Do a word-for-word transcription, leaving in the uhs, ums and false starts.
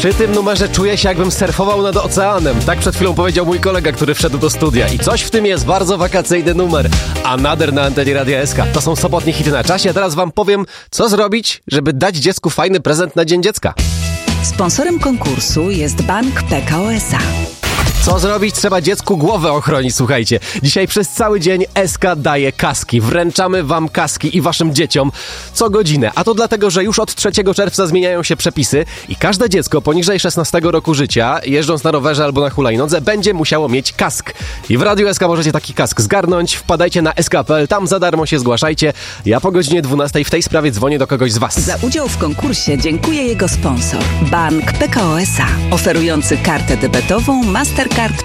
Przy tym numerze czuję się, jakbym surfował nad oceanem. Tak przed chwilą powiedział mój kolega, który wszedł do studia. I coś w tym jest, bardzo wakacyjny numer. Another na antenie Radia S K. To są sobotnie hity na czasie, a teraz wam powiem, co zrobić, żeby dać dziecku fajny prezent na Dzień Dziecka. Sponsorem konkursu jest Bank P K O S A. Co zrobić? Trzeba dziecku głowę ochronić, słuchajcie. Dzisiaj przez cały dzień S K daje kaski. Wręczamy wam kaski i waszym dzieciom co godzinę. A to dlatego, że już od trzeciego czerwca zmieniają się przepisy i każde dziecko poniżej szesnastego roku życia, jeżdżąc na rowerze albo na hulajnodze, będzie musiało mieć kask. I w Radiu S K możecie taki kask zgarnąć. Wpadajcie na s k kropka p l, tam za darmo się zgłaszajcie. Ja po godzinie dwunastej w tej sprawie dzwonię do kogoś z was. Za udział w konkursie dziękuję jego sponsor. Bank P K O S A, oferujący kartę debetową Mastercard